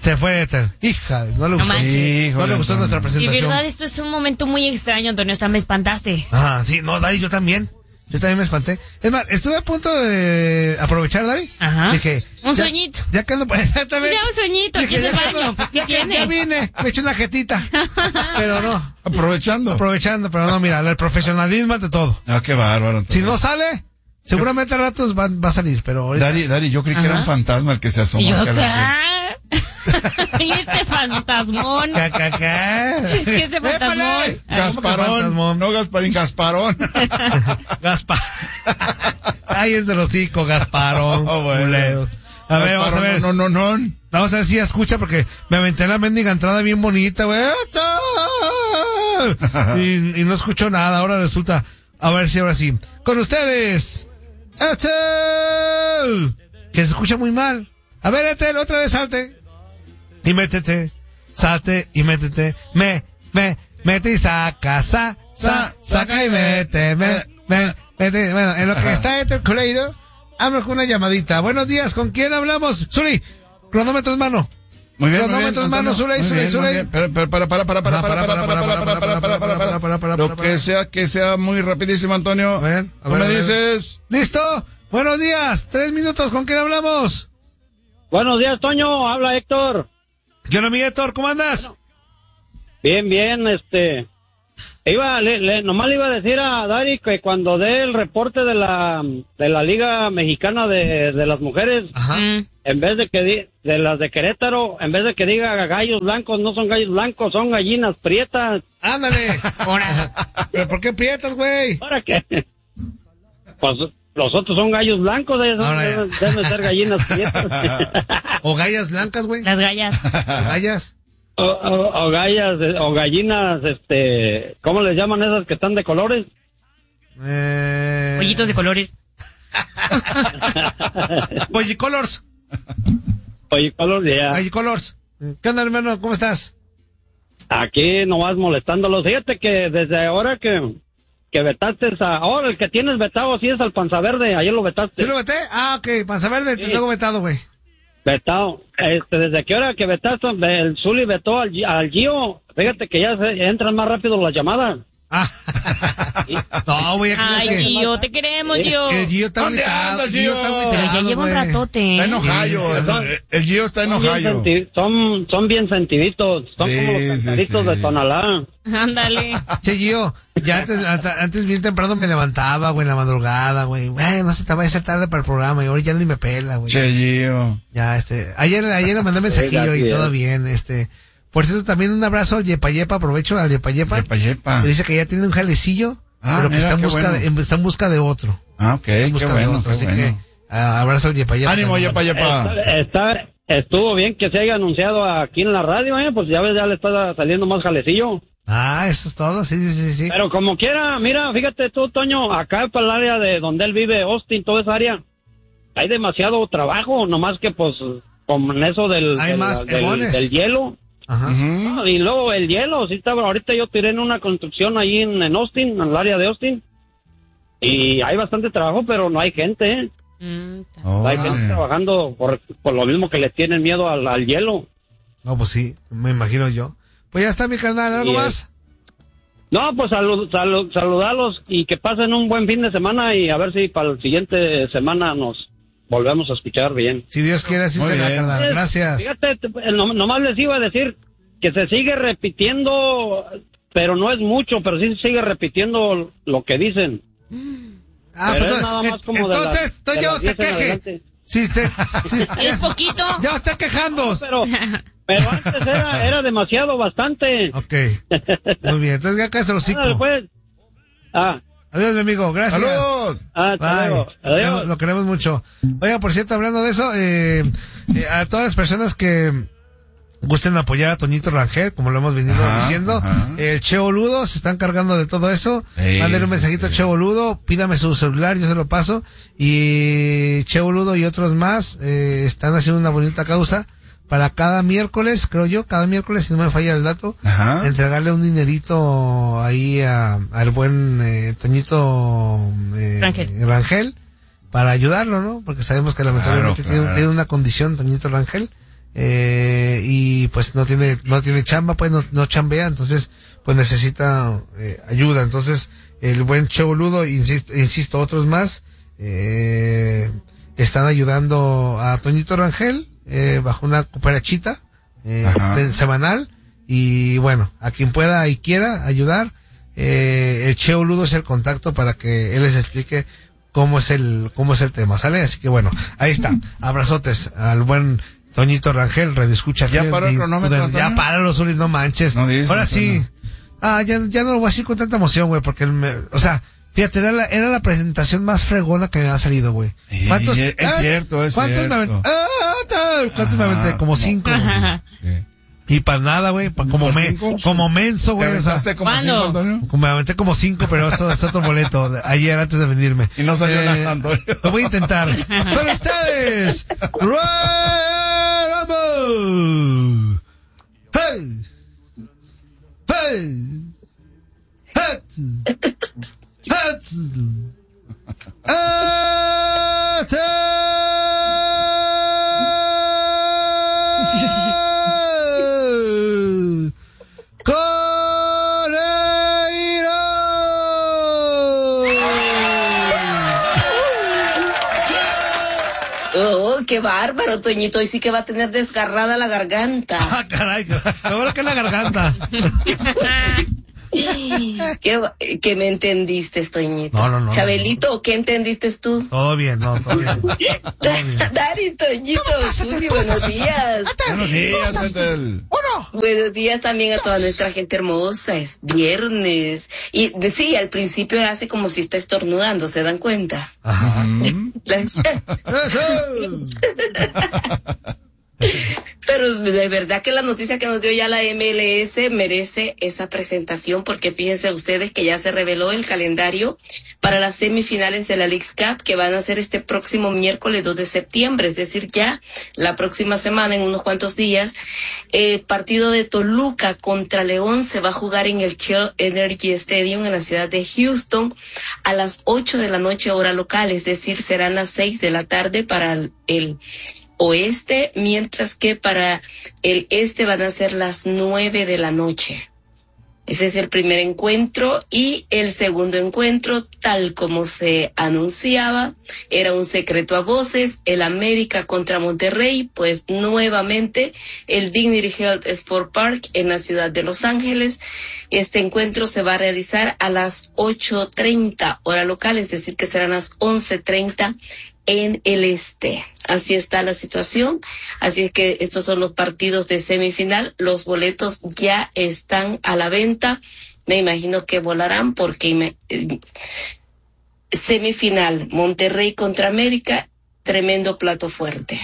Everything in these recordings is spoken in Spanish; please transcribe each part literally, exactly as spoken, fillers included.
Se fue Éter. Hija, no le gustó. No Sí, no le gustó Antonio. nuestra Y presentación. verdad, esto es un momento muy extraño, Antonio, hasta me espantaste. Ah, sí, no, Dari, yo también. Yo también me espanté. Es más, estuve a punto de aprovechar, Dari. Ajá. Dije, Un ya, sueñito. Ya que ando, exactamente. Ya un sueñito, aquí en el ya que baño, ando- pues, ¿qué ya que- tiene? Ya vine, me eché una jetita. Pero no. Aprovechando. Aprovechando, pero no, mira, el profesionalismo ante todo. Ah, qué bárbaro. Si no sale, seguramente a ratos va, va a salir, pero ahorita... Dari, Dari, yo creí que Ajá. era un fantasma el que se asomó. Y yo acá a la- acá. Y este fantasmón. Ca, ca, ca. ¿Qué este fantasmón? ¡Épale! Gasparón, fantasmón? no Gasparín, Gasparón. Gaspar. Ay, es del hocico, Gasparón. Oh, bueno. Culero. A ver, vamos a ver. No, no, no, no. Vamos a ver si ya escucha, porque me aventé la mendiga entrada bien bonita, güey. Y, y no escucho nada, ahora resulta. A ver si ahora sí. Con ustedes, Ethel. Que se escucha muy mal. A ver, Ethel, otra vez salte. Y métete. Salte y métete. Me, me, mete y saca, sa, sa, saca y mete, me, me, mete. Bueno, en lo que está Ethel Culeiro, hablo con una llamadita. Buenos días, ¿con quién hablamos? Zuli, cronómetro en mano. Muy bien, muy bien, Cronómetro en mano, Antonio. Zuley, Muy Zuley, bien, muy Zuley. bien. Para, para, para, para, para, Ajá, para, para, para, para, para, para, para, para, para, para, para. Lo que sea, que sea muy rapidísimo, Antonio. A ver, a ¿Tú ver, me a ver. dices? ¿Listo? Buenos días, tres minutos, ¿con quién hablamos? Buenos días, Toño, habla Héctor. ¿Qué onda, mi Héctor? ¿Cómo andas? Bien, bien, este... Iba, le, le- nomás le iba a decir a Dari que cuando dé el reporte de la de la Liga Mexicana de, de las Mujeres, Ajá. Mm. en vez de que di- de las de Querétaro, en vez de que diga gallos blancos, no son gallos blancos, son gallinas prietas. Ándale. Ahora. ¿Pero por qué prietas, güey? ¿Para qué? Pues los otros son gallos blancos, ellos son- Ahora ya. deben, deben ser gallinas prietas. O gallas blancas, güey. Las gallas. Gallas. o, o, o gallas, eh, o gallinas, este... ¿Cómo les llaman esas que están de colores? Eh... Pollitos de colores. Pollicolors. Oye, color, ya. Pollicolors. ¿Qué onda, hermano? ¿Cómo estás? Aquí nomás molestándolos. Fíjate que desde ahora que, que vetaste a... Ahora el que tienes vetado sí es al Panza Verde. Ayer lo vetaste. ¿Sí lo veté? Ah, ok. Panza verde, te Sí. tengo vetado, güey. Vetado. Este, desde que hora que vetaste, el Zuli vetó al, Gi- al Gio. Fíjate que ya se, entran más rápido las llamadas. Ah. No, güey, aquí Ay, que- Gio, te queremos, Gio. que el Gio está ¿Dónde agüitado, andas, Gio Gio? está Pero ya agüitado, lleva un güey. ratote. Está enojado. El, el Gio está Son bien, enojado. senti- son, son bien sentiditos. Son Sí, como los sí, cantaritos sí. de Tonalá. Ándale. Che, Gio, ya antes, ata- antes bien temprano me levantaba, güey, en la madrugada, güey. Güey, no se te vaya a hacer tarde para el programa y ahora ya ni me pela, güey. Che, Gio. Ya, este, ayer, ayer le mandé mensajillo Sí, y así todo es. bien, este. Por cierto, también un abrazo al Yepa Yepa, aprovecho al Yepa Yepa. Yepa, yepa. Que dice que ya tiene un jalecillo, Ah, pero que mira, está en qué busca, bueno. de, en- está en busca de otro. Ah, ok, En qué busca de bueno, otro, qué así bueno. que, ah, abrazo al Yepa Yepa. Ánimo, Yepa, Yepa. Está, está- estuvo bien que se haya anunciado aquí en la radio, ¿eh? Pues ya ves, ya le está saliendo más jalecillo. Ah, eso es todo, sí, sí, sí, sí. Pero como quiera, mira, fíjate tú, Toño, acá para el área de donde él vive, Austin, toda esa área, hay demasiado trabajo, nomás que pues con eso del, Hay del, más del- ebones. del hielo. Ajá. Ujú. No, y luego el hielo, sí estaba, ahorita yo tiré en una construcción ahí en, en Austin, en el área de Austin, y hay bastante trabajo, pero no hay gente, ¿eh? Mm, No hay Órale. gente trabajando por, por lo mismo que le tienen miedo al, al hielo. No, pues sí, me imagino yo. Pues ya está mi carnal, ¿algo Y, eh, más? No, pues salud, salud, saludarlos y que pasen un buen fin de semana y a ver si para la siguiente semana nos volvemos a escuchar bien. Si Dios quiere, así Muy será, bien. carnal. Gracias. Fíjate, te- no- nomás les iba a decir que se sigue repitiendo, pero no es mucho, pero sí se sigue repitiendo lo que dicen. Ah, Pero pues es nada más como de entonces, las- entonces de ya las se diez en queje. adelante. Si se, si- ¿Es poquito? ya está quejando. Pero, pero antes era, era demasiado, bastante. Ok. Muy bien, entonces ya cállate los Ándale, hocico. pues. Ah, Adiós, mi amigo, gracias. ¡Saludos! ah, hasta Bye. luego. Lo queremos, Adiós. lo queremos mucho. Oiga, por cierto, hablando de eso, eh, eh, a todas las personas que gusten apoyar a Toñito Rangel, como lo hemos venido Ajá, diciendo, ajá. el Che Boludo se está encargando de todo eso. Sí, Mándale un sí, mensajito a sí. Che Boludo, pídame su celular, yo se lo paso. Y Che Boludo y otros más eh, están haciendo una bonita causa para cada miércoles, creo yo, cada miércoles, si no me falla el dato, Ajá. entregarle un dinerito ahí a, al buen eh, Toñito eh, Rangel. Rangel para ayudarlo, ¿no? Porque sabemos que lamentablemente Claro, tiene, claro. tiene una condición, Toñito Rangel, eh, y pues no tiene, no tiene chamba, pues no, no chambea, entonces pues necesita eh, ayuda. Entonces el buen Che Boludo, insisto, insisto, otros más, eh, están ayudando a Toñito Rangel, eh, bajo una cooperachita, eh, semanal, y bueno, a quien pueda y quiera ayudar, eh, el Che Boludo es el contacto para que él les explique cómo es el, cómo es el tema, ¿sale? Así que bueno, ahí está, abrazotes al buen Toñito Rangel, redescucha. Ya paró el cronómetro, Ya para los Zuli, no manches. No dices, Ahora sí. no. Ah, ya, ya no lo voy a decir con tanta emoción, güey, porque él me, o sea, fíjate, era la, era la presentación más fregona que me ha salido, güey. ¿Cuántos? Es ah, cierto, es ¿cuántos cierto. Me aventé? Ah, ¿cuántos Ajá, me aventé? Como cinco. Sí. Y para nada, güey, pa, como me, como menso, güey. O sea, como cinco, Antonio? Como me aventé como cinco, pero eso es otro boleto. Ayer antes de venirme. Y no salió eh, nada, Antonio. Lo voy a intentar. Con ustedes, Royal Rumble. Hey, hey. Hat, hat, ate, Coreiro. Oh, qué bárbaro, Toñito. Hoy sí que va a tener desgarrada la garganta. Ah, caray, lo bueno que es la garganta. ¿Qué, ¿Qué me entendiste, Toñito? No, no, no. Chabelito, no, no. ¿qué entendiste tú? Todo bien, no, todo bien. Todo bien. Dari, Toñito, Zuli, buenos días. Buenos días, Betel. Uno. Buenos días también a toda nuestra gente hermosa. Es viernes. Y de, sí, al principio hace como si está estornudando, ¿se dan cuenta? Ajá. La... Pero de verdad que la noticia que nos dio ya la M L S merece esa presentación, porque fíjense ustedes que ya se reveló el calendario para las semifinales de la Leagues Cup, que van a ser este próximo miércoles dos de septiembre, es decir, ya la próxima semana, en unos cuantos días. El partido de Toluca contra León se va a jugar en el Shell Energy Stadium en la ciudad de Houston a las ocho de la noche hora local, es decir, serán las seis de la tarde para el, el oeste, mientras que para el este van a ser las nueve de la noche. Ese es el primer encuentro, y el segundo encuentro, tal como se anunciaba, era un secreto a voces, el América contra Monterrey, pues nuevamente el Dignity Health Sport Park en la ciudad de Los Ángeles. Este encuentro se va a realizar a las ocho treinta hora local, es decir, que serán las once treinta en el este. Así está la situación. Así es que estos son los partidos de semifinal. Los boletos ya están a la venta. Me imagino que volarán porque me, eh, semifinal, Monterrey contra América, tremendo plato fuerte.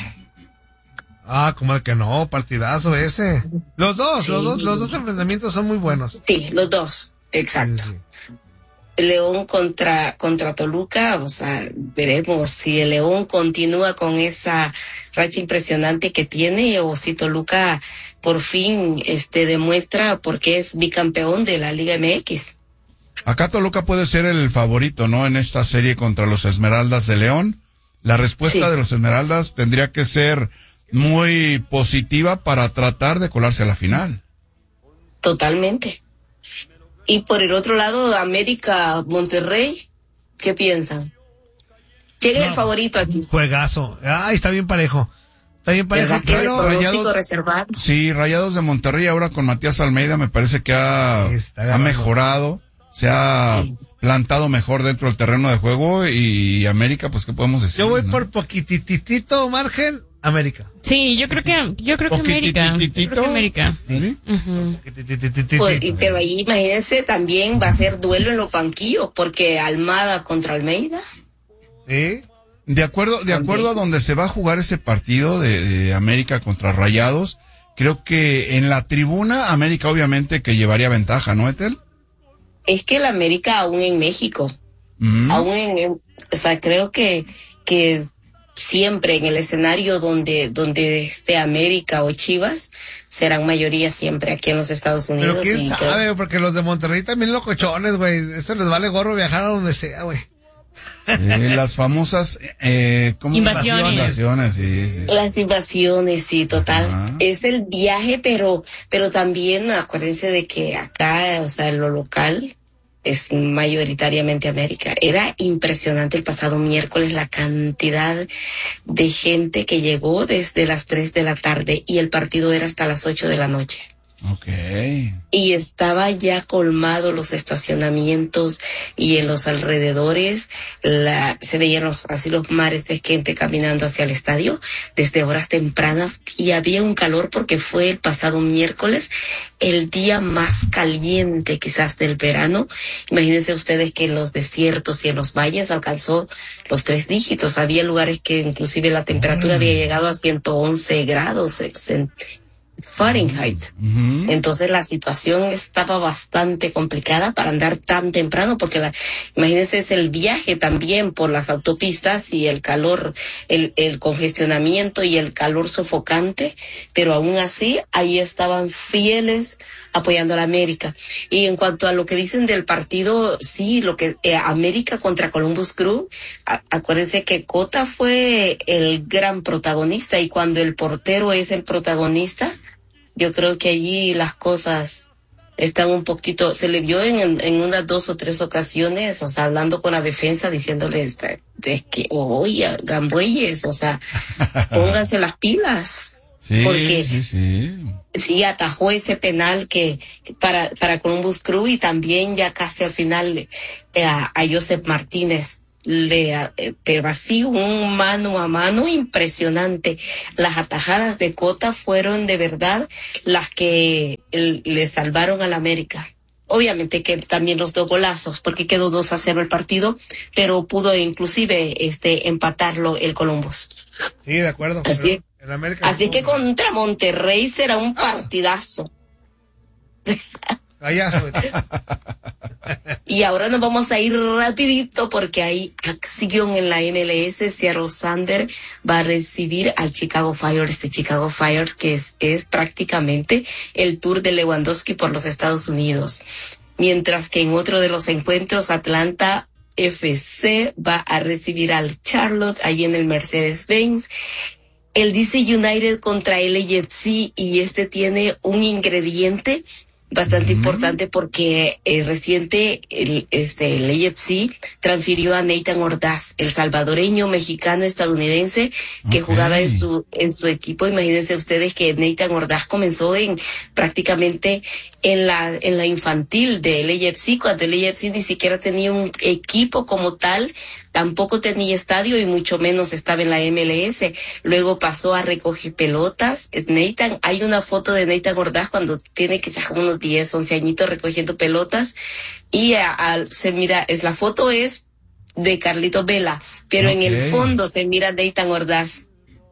Ah, como el que no, partidazo ese. Los dos, Sí. los dos, los dos enfrentamientos son muy buenos. Sí, los dos, exacto. Sí, sí. León contra contra Toluca, o sea, veremos si el León continúa con esa racha impresionante que tiene, o si Toluca por fin este demuestra porque es bicampeón de la Liga M X. Acá Toluca puede ser el favorito, ¿no? En esta serie contra los Esmeraldas de León. La respuesta Sí. de los Esmeraldas tendría que ser muy positiva para tratar de colarse a la final. Totalmente. Y por el otro lado, América, Monterrey, ¿qué piensan? ¿Quién es No, el favorito aquí? Juegazo. Ay, está bien parejo. Está bien parejo. ¿Verdad que el Pero pronóstico Rayados- reservado? Sí, Rayados de Monterrey ahora con Matías Almeida me parece que ha, Sí, está ha agarrando. mejorado, se ha Sí. plantado mejor dentro del terreno de juego, y América, pues, ¿qué podemos decir? yo voy ¿no? por poquititito margen, América. Sí, yo creo que, yo creo que América. Yo creo que América. ¿Sí? Ujú. Pues, y- pero ahí imagínense, también va a ser duelo en los banquillos, porque Almada contra Almeida. ¿Sí? De acuerdo, de acuerdo a donde se va a jugar ese partido de, de América contra Rayados, creo que en la tribuna América obviamente que llevaría ventaja, ¿no, Etel? Es que el América aún en México, Mm. aún en, en- o sea, creo que, que siempre en el escenario donde, donde esté América o Chivas, serán mayoría siempre aquí en los Estados Unidos. Pero quién y sabe, creo- porque los de Monterrey también locochones, güey. Esto les vale gorro viajar a donde sea, güey. Eh, las famosas eh, ¿cómo? Invasiones. Invasiones, sí, sí. Las invasiones, sí, total. Ajá. Es el viaje, pero, pero también acuérdense de que acá, o sea, lo local es mayoritariamente América. Era impresionante el pasado miércoles la cantidad de gente que llegó desde las tres de la tarde y el partido era hasta las ocho de la noche. Okay. Y estaba ya colmado los estacionamientos y en los alrededores la, se veían los, así los mares de gente caminando hacia el estadio desde horas tempranas y había un calor porque fue el pasado miércoles el día más caliente quizás del verano. Imagínense ustedes que en los desiertos y en los valles alcanzó los tres dígitos. Había lugares que inclusive la temperatura había llegado a ciento once grados Fahrenheit. Uh-huh. Entonces la situación estaba bastante complicada para andar tan temprano porque la, imagínense es el viaje también por las autopistas y el calor, el, el congestionamiento y el calor sofocante, pero aún así ahí estaban fieles apoyando a la América. Y en cuanto a lo que dicen del partido, sí, lo que eh, América contra Columbus Crew, a, acuérdense que Cota fue el gran protagonista y cuando el portero es el protagonista, yo creo que allí las cosas están un poquito, se le vio en, en unas dos o tres ocasiones, o sea, hablando con la defensa, diciéndoles de que, oye, gambueyes, o sea, pónganse las pilas. Sí, porque sí, sí. Sí, atajó ese penal que para, para Columbus Crew y también ya casi al final eh, a, a Joseph Martínez. Le, eh, pero así un mano a mano impresionante. Las atajadas de Cota fueron de verdad las que el, le salvaron al América. Obviamente que también los dos golazos, porque quedó dos a cero el partido, pero pudo inclusive este empatarlo el Columbus. Sí, de acuerdo. Así, el América así que contra Monterrey será un partidazo. Payaso. Y ahora nos vamos a ir rapidito porque hay acción en la M L S. Seattle Sander va a recibir al Chicago Fire, este Chicago Fire que es, es prácticamente el tour de Lewandowski por los Estados Unidos. Mientras que en otro de los encuentros, Atlanta F C va a recibir al Charlotte allí en el Mercedes-Benz. El D C United contra el L A F C y este tiene un ingrediente bastante mm. importante porque eh, reciente el, este, el A F C transfirió a Nathan Ordaz, el salvadoreño mexicano estadounidense que okay. jugaba en su en su equipo. Imagínense ustedes que Nathan Ordaz comenzó en prácticamente en la en la infantil del A F C, cuando el A F C ni siquiera tenía un equipo como tal, tampoco tenía estadio y mucho menos estaba en la M L S. Luego pasó a recoger pelotas. Nathan, hay una foto de Nathan Ordaz cuando tiene que ser unos diez, once añitos recogiendo pelotas y a, a, se mira, es la foto es de Carlito Vela, pero okay. en el fondo se mira Nathan Ordaz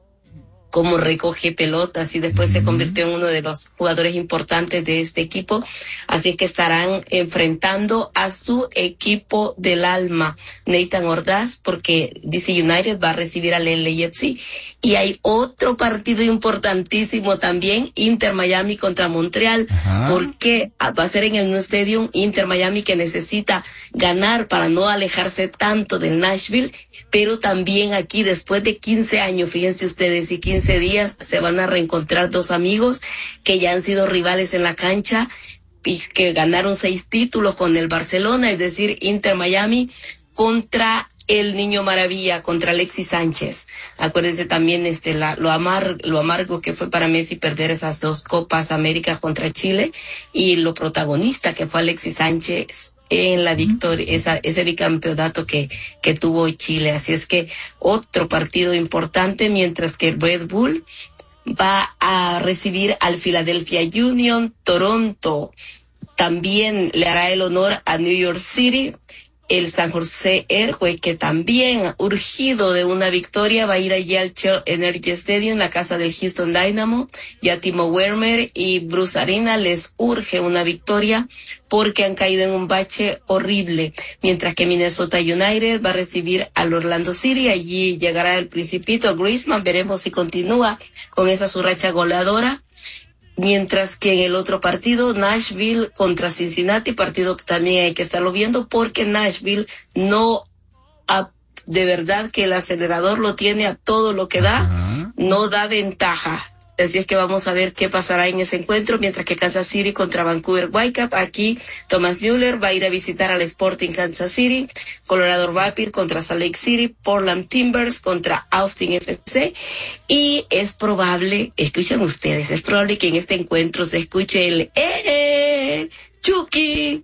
como recoge pelotas y después mm. se convirtió en uno de los jugadores importantes de este equipo. Así es que estarán enfrentando a su equipo del alma, Nathan Ordaz, porque D C United va a recibir al L A F C. Y hay otro partido importantísimo también, Inter Miami contra Montreal, Ajá. porque va a ser en el New Stadium. Inter Miami que necesita ganar para no alejarse tanto del Nashville, pero también aquí después de quince años, fíjense ustedes, y quince días se van a reencontrar dos amigos que ya han sido rivales en la cancha y que ganaron seis títulos con el Barcelona, es decir, Inter Miami contra el Niño Maravilla, contra Alexis Sánchez. Acuérdense también este la, lo amar lo amargo que fue para Messi perder esas dos Copas América contra Chile y lo protagonista que fue Alexis Sánchez en la victoria, esa, ese bicampeonato que, que tuvo Chile. Así es que otro partido importante, mientras que Red Bull va a recibir al Philadelphia Union. Toronto también le hará el honor a New York City. El San José Earthquake, que también urgido de una victoria, va a ir allí al Shell Energy Stadium, la casa del Houston Dynamo. Ya Timo Werner y Bruce Arena les urge una victoria porque han caído en un bache horrible. Mientras que Minnesota United va a recibir al Orlando City. Allí llegará el Principito Griezmann. Veremos si continúa con esa su racha goleadora. Mientras que en el otro partido, Nashville contra Cincinnati, partido que también hay que estarlo viendo porque Nashville no a, de verdad que el acelerador lo tiene a todo lo que da, uh-huh. no da ventaja. Así es que vamos a ver qué pasará en ese encuentro, mientras que Kansas City contra Vancouver Whitecaps. Aquí Thomas Müller va a ir a visitar al Sporting Kansas City, Colorado Rapids contra Salt Lake City, Portland Timbers contra Austin F C, y es probable, escuchen ustedes, es probable que en este encuentro se escuche el ¡Eh! ¡Chucky!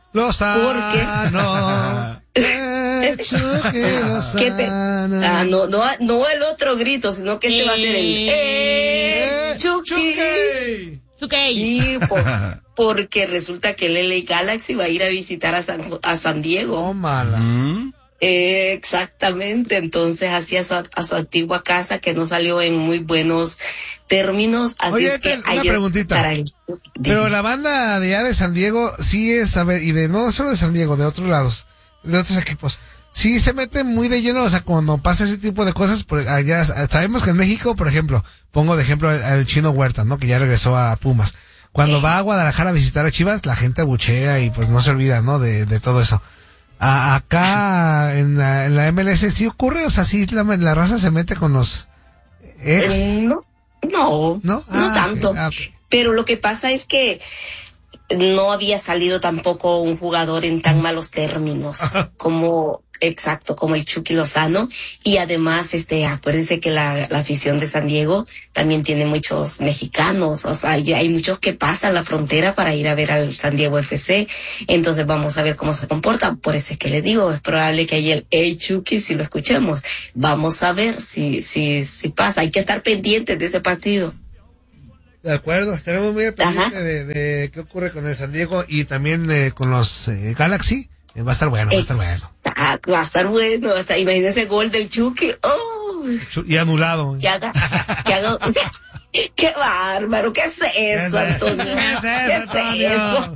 Lozano. Eh, Chucky Lozano. Ah, no, no, no el otro grito, sino que este eh, va a ser el ¡Eh! Chucky. Chucky. Sí, por, porque resulta que el L A Galaxy va a ir a visitar a San, a San Diego. Oh, mala. ¿Mm? Eh, exactamente, entonces hacia su, a su antigua casa, que no salió en muy buenos términos. Así Oye, es que una ayer, preguntita. El... Pero la banda de allá de San Diego sí es, a ver, y de no solo de San Diego, de otros lados, de otros equipos, sí se mete muy de lleno, o sea, cuando pasa ese tipo de cosas, por allá, sabemos que en México, por ejemplo, pongo de ejemplo al, al Chino Huerta, ¿no? Que ya regresó a Pumas. Cuando ¿Eh? va a Guadalajara a visitar a Chivas, la gente abuchea y pues no se olvida, ¿no? De, de todo eso. A, acá en la, en la M L S sí ocurre, o sea, sí la, la raza se mete con los ex. Eh, no, no, no, ah, no tanto. Okay, okay. Pero lo que pasa es que no había salido tampoco un jugador en tan malos términos como, exacto, como el Chucky Lozano. Y además, este, acuérdense que la, la afición de San Diego también tiene muchos mexicanos, o sea, hay, hay muchos que pasan la frontera para ir a ver al San Diego F C. Entonces vamos a ver cómo se comporta. Por eso es que le digo, es probable que ahí el hey Chucky, si lo escuchemos, vamos a ver si, si, si pasa. Hay que estar pendientes de ese partido. De acuerdo, estaremos muy pendientes de, de qué ocurre con el San Diego y también eh, con los eh, Galaxy. Eh, va a estar bueno, va a estar bueno. Exacto, va a estar bueno. Hasta, imagínese el gol del Chucky. Oh. Y anulado. Que haga, que haga, o sea, qué bárbaro, ¿qué es eso, Antonio? ¿Qué es eso?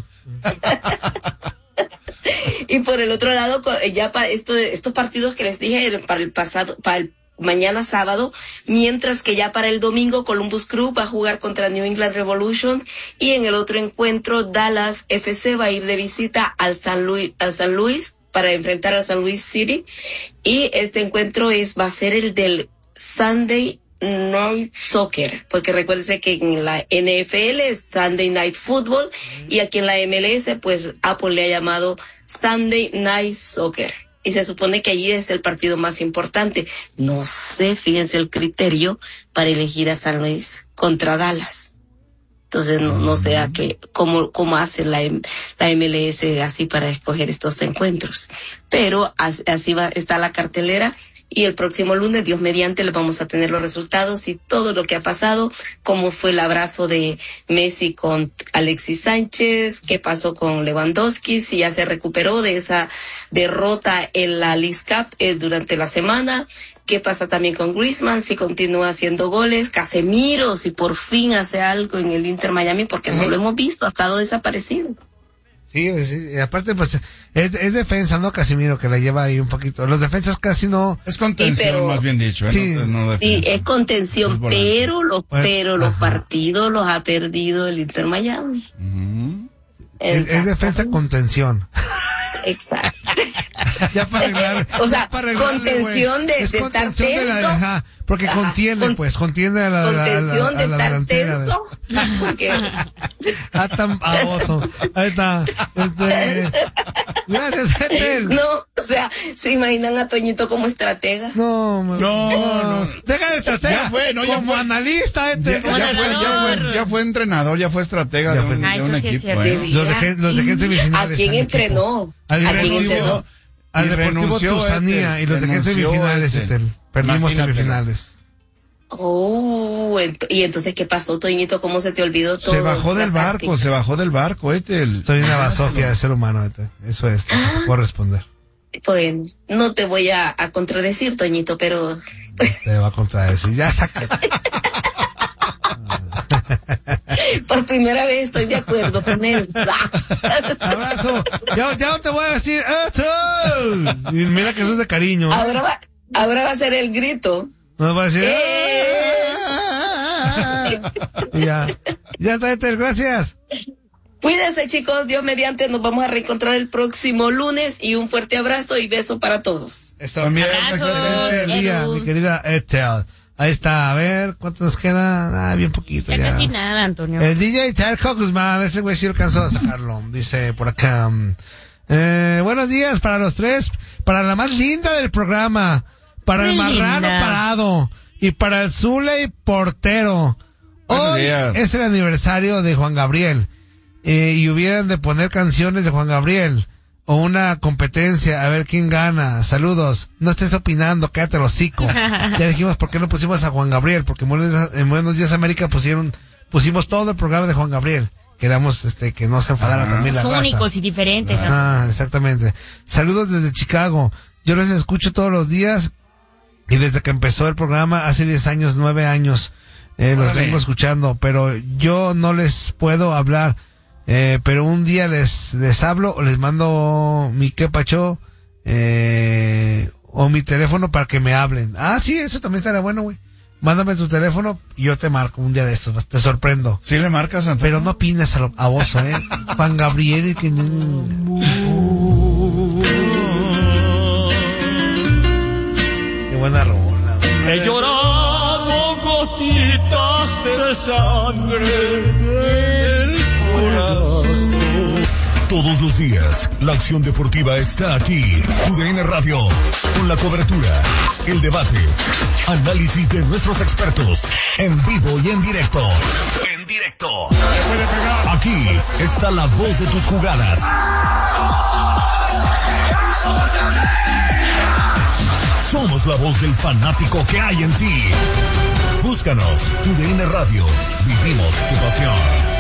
Y por el otro lado, ya para esto, estos partidos que les dije para el pasado, para el mañana sábado, mientras que ya para el domingo Columbus Crew va a jugar contra New England Revolution, y en el otro encuentro Dallas F C va a ir de visita al San Luis, al San Luis para enfrentar al San Luis City, y este encuentro es va a ser el del Sunday Night Soccer, porque recuérdense que en la N F L es Sunday Night Football, y aquí en la M L S pues Apple le ha llamado Sunday Night Soccer. Y se supone que allí es el partido más importante. No sé, fíjense el criterio para elegir a San Luis contra Dallas. Entonces no, no sé a qué, cómo, cómo hace la, la M L S así para escoger estos encuentros. Pero así, así va, está la cartelera. Y el próximo lunes, Dios mediante, le vamos a tener los resultados y todo lo que ha pasado, cómo fue el abrazo de Messi con Alexis Sánchez, qué pasó con Lewandowski, si ya se recuperó de esa derrota en la League Cup eh, durante la semana, qué pasa también con Griezmann, si continúa haciendo goles, Casemiro, si por fin hace algo en el Inter Miami, porque no lo hemos visto, ha estado desaparecido. Sí, sí, aparte pues es, es defensa, ¿no? Casimiro, que la lleva ahí un poquito. Los defensas casi no... Es contención, sí, pero, más bien dicho. ¿eh? Sí, no, no sí, es contención, es pero, los, bueno, pero los partidos los ha perdido el Inter Miami. Uh-huh. Es, es defensa contención. Exacto. Ya para arreglar. O sea, contención de, de estar tenso. De la, ajá, porque ajá, contiene, con, pues, contiene a la, contención a la, a la, a la de estar tenso. De... Porque... Ah, tan baboso. Ahí está. Este... Gracias, Etel. No, o sea, ¿se imaginan a Toñito como estratega? No, no, no. Deja de estratega. Ya fue, no, ya como fue. analista, Etel. Ya, ya, fue, ya, fue, ya fue entrenador, ya fue estratega ya de un, ah, de un sí equipo. Es ¿eh? Los dejé, los dejé en semifinales. ¿A quién entrenó? ¿A quién entrenó? Al Deportivo Tusanía, y los dejé en semifinales, Etel. Perdimos semifinales. Oh, ent- y entonces, ¿qué pasó, Toñito? ¿Cómo se te olvidó todo? Se bajó del barco, práctica? se bajó del barco, Etel. Soy una basofia de ser humano, Etel. Eso es, no te puedo responder. Bueno, no te voy a, a contradecir, Toñito, pero... Te va a contradecir, ya saca. Por primera vez estoy de acuerdo con él. Abrazo. Ya, ya no te voy a decir esto. Y mira que eso es de cariño. ¿eh? Ahora va, ahora va a ser el grito. No va a decir. ¡Eh! Ya, ya está, Etel, gracias. Cuídense, chicos, Dios mediante, nos vamos a reencontrar el próximo lunes y un fuerte abrazo y beso para todos. Eso también. Mi querida Ethel. Ahí está, a ver, ¿cuánto nos queda? Ah, bien poquito. Ya, ya. casi nada, Antonio. El D J Terco Guzmán, ese güey sí alcanzó a sacarlo. Dice por acá. Eh, buenos días para los tres, para la más linda del programa, para Muy el marrano linda. parado y para el Zule portero. Buenos Hoy días. es el aniversario de Juan Gabriel. Eh, y hubieran de poner canciones de Juan Gabriel o una competencia a ver quién gana. Saludos. No estés opinando, cállate el hocico. Ya dijimos por qué no pusimos a Juan Gabriel, porque en Buenos Días, en Buenos Días América pusieron pusimos todo el programa de Juan Gabriel. Queramos este que no se enfadara también la Son raza. únicos y diferentes. Ah, exactamente. Saludos desde Chicago. Yo los escucho todos los días y desde que empezó el programa hace diez años, nueve años, eh, los Órale. vengo escuchando, pero yo no les puedo hablar. Eh, pero un día les les hablo o les mando mi quepacho eh, o mi teléfono para que me hablen. Ah, sí, eso también estaría bueno, güey. Mándame tu teléfono y yo te marco un día de estos, te sorprendo. ¿Sí le marcas, Antonio? Pero no opines a, lo, a oso, eh. Juan Gabriel y que... Qué buena rola. He llorado gotitas de sangre del corazón. Todos los días, la acción deportiva está aquí. U D N Radio, con la cobertura, el debate, análisis de nuestros expertos, en vivo y en directo. En directo. Aquí está la voz de tus jugadas. Somos la voz del fanático que hay en ti. Búscanos, U D N Radio. Vivimos tu pasión.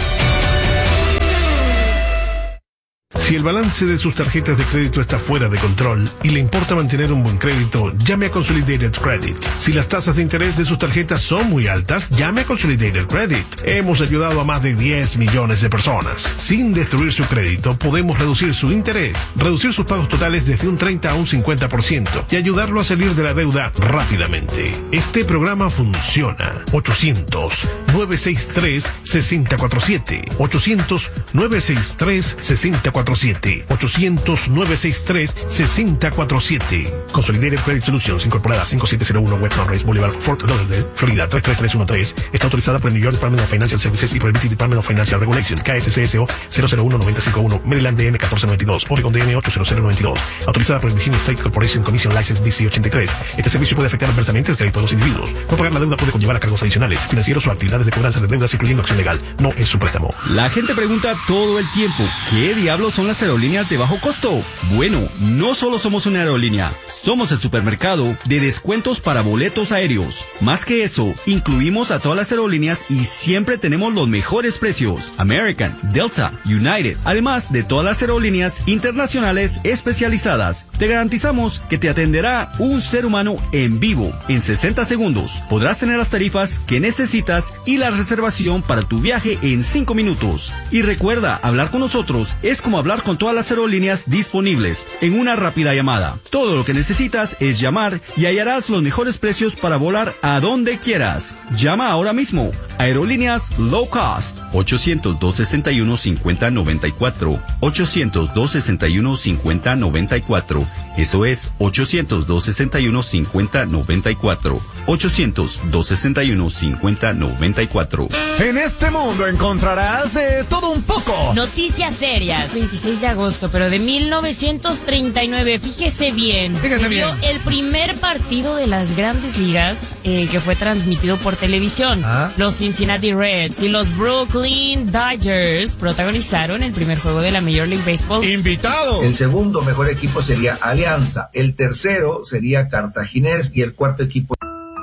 Si el balance de sus tarjetas de crédito está fuera de control y le importa mantener un buen crédito, llame a Consolidated Credit. Si las tasas de interés de sus tarjetas son muy altas, llame a Consolidated Credit. Hemos ayudado a más de diez millones de personas. Sin destruir su crédito, podemos reducir su interés, reducir sus pagos totales desde un treinta a un cincuenta por ciento y ayudarlo a salir de la deuda rápidamente. Este programa funciona. ochocientos, nueve seis tres, seis cero cuatro siete. ochocientos, nueve seis tres, seis cero cuatro siete. ochocientos, nueve seis tres, seis cero cuatro siete. Consolidated Credit Solutions, incorporada cinco siete cero uno West Sunrise Boulevard, Fort Lauderdale, Florida tres tres tres uno tres. Está autorizada por el New York Department of Financial Services y por el B T Department of Financial Regulation, K S C S O cero cero uno nueve cinco uno, Maryland D M catorce noventa y dos, Oregon D M ocho cero cero nueve dos. Autorizada por el Virginia State Corporation Commission License D C ochenta y tres. Este servicio puede afectar adversamente el crédito de los individuos. No pagar la deuda puede conllevar a cargos adicionales, financieros o actividades de cobranza de deudas, incluyendo acción legal. No es su préstamo. La gente pregunta todo el tiempo, ¿qué diablos son las aerolíneas de bajo costo? Bueno, no solo somos una aerolínea, somos el supermercado de descuentos para boletos aéreos. Más que eso, incluimos a todas las aerolíneas y siempre tenemos los mejores precios. American, Delta, United, además de todas las aerolíneas internacionales especializadas. Te garantizamos que te atenderá un ser humano en vivo en sesenta segundos. Podrás tener las tarifas que necesitas y la reservación para tu viaje en cinco minutos. Y recuerda, hablar con nosotros es como hablar con todas las aerolíneas disponibles en una rápida llamada. Todo lo que necesitas es llamar y hallarás los mejores precios para volar a donde quieras. Llama ahora mismo. Aerolíneas Low Cost. ochocientos, dos sesenta y uno, cincuenta noventa y cuatro. ochocientos, dos sesenta y uno, cincuenta noventa y cuatro. Eso es ochocientos, dos sesenta y uno, cincuenta noventa y cuatro. ochocientos, dos sesenta y uno, cincuenta noventa y cuatro. En este mundo encontrarás de todo un poco. Noticias serias. veintiséis de agosto, pero de mil novecientos treinta y nueve. Fíjese bien. Fíjese Se dio bien. el primer partido de las Grandes Ligas eh, que fue transmitido por televisión. Ah. Los Cincinnati Reds y los Brooklyn Dodgers protagonizaron el primer juego de la Major League Baseball. ¡Invitado! El segundo mejor equipo sería Alianza, el tercero sería Cartaginés y el cuarto equipo...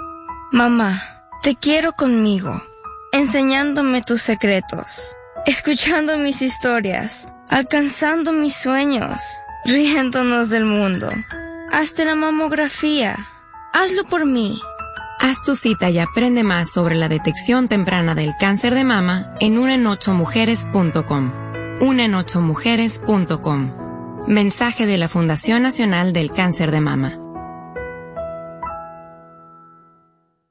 Mamá, te quiero conmigo, enseñándome tus secretos, escuchando mis historias, alcanzando mis sueños, riéndonos del mundo. Hazte la mamografía. Hazlo por mí. Haz tu cita y aprende más sobre la detección temprana del cáncer de mama en uno en ocho mujeres punto com. uno en ocho mujeres punto com. Mensaje de la Fundación Nacional del Cáncer de Mama.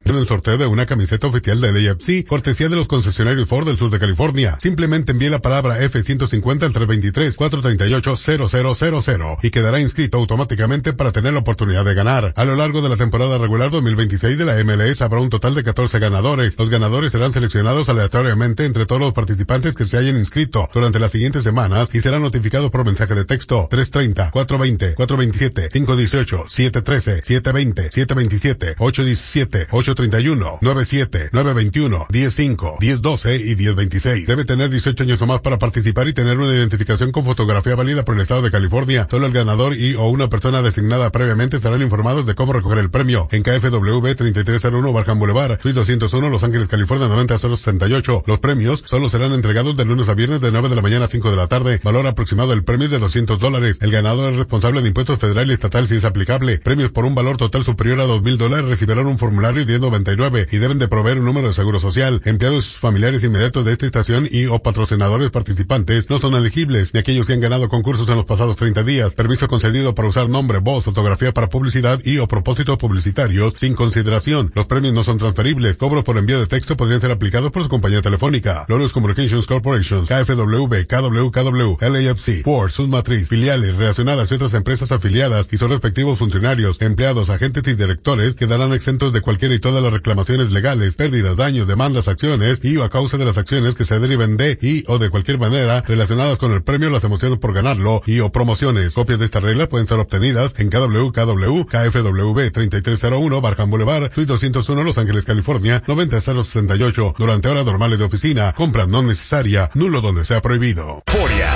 En el sorteo de una camiseta oficial del A F C, cortesía de los concesionarios Ford del sur de California. Simplemente envíe la palabra F ciento cincuenta al tres dos tres, cuatro tres ocho, cero cero cero cero y quedará inscrito automáticamente para tener la oportunidad de ganar. A lo largo de la temporada regular dos mil veintiséis de la M L S habrá un total de catorce ganadores. Los ganadores serán seleccionados aleatoriamente entre todos los participantes que se hayan inscrito durante las siguientes semanas y serán notificados por mensaje de texto tres treinta, cuatro veinte, cuatro veintisiete, cinco dieciocho, siete trece, siete veinte, siete veintisiete, ocho diecisiete, ocho treinta y uno, nueve siete, nueve veintiuno, diez cinco, diez doce y diez veintiséis. Debe tener dieciocho años o más para participar y tener una identificación con fotografía válida por el estado de California. Solo el ganador y o una persona designada previamente serán informados de cómo recoger el premio en K F W treinta y tres cero uno Barham Boulevard, Suite doscientos uno, Los Ángeles, California noventa cero sesenta y ocho. Los premios solo serán entregados de lunes a viernes de nueve de la mañana a cinco de la tarde. Valor aproximado del premio de doscientos dólares. El ganador es responsable de impuestos federal y estatal si es aplicable. Premios por un valor total superior a dos mil dólares recibirán un formulario diez noventa y nueve y deben de proveer un número de seguro social. Empleados familiares inmediatos de esta estación y o patrocinadores participantes no son elegibles, ni aquellos que han ganado concursos en los pasados treinta días. Permiso concedido para usar nombre, voz, fotografía para publicidad y o propósitos publicitarios sin consideración. Los premios no son transferibles. Cobros por envío de texto podrían ser aplicados por su compañía telefónica. Lotus Communications Corporation, K F W, K W K W, L A F C, Ford, sus matriz, filiales relacionadas y otras empresas afiliadas y sus respectivos funcionarios, empleados, agentes y directores quedarán exentos de cualquiera y todas las reclamaciones legales, pérdidas, daños, demandas, acciones y o a causa de las acciones que se deriven de y o de cualquier manera relacionadas con el premio, las emociones por ganarlo y o promociones. Copias de esta regla pueden ser obtenidas en K W K W, K F W treinta y tres cero uno Barham Boulevard, Suite doscientos uno, Los Ángeles, California noventa cero sesenta y ocho. Durante horas normales de oficina, compra no necesaria, nulo donde sea prohibido. Foria.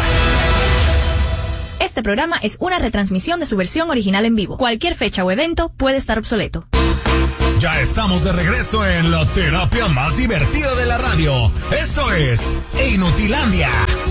Este programa es una retransmisión de su versión original en vivo. Cualquier fecha o evento puede estar obsoleto. Ya estamos de regreso en la terapia más divertida de la radio. Esto es Inutilandia.